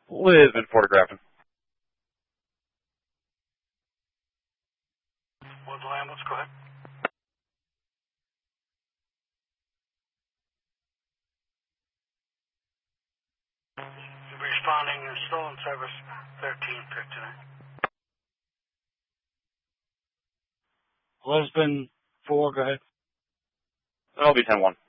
Lisbon photographing. Woodville ambulance, go ahead. Responding to stolen service 1359. Lisbon 4, go ahead. That'll be 10-1.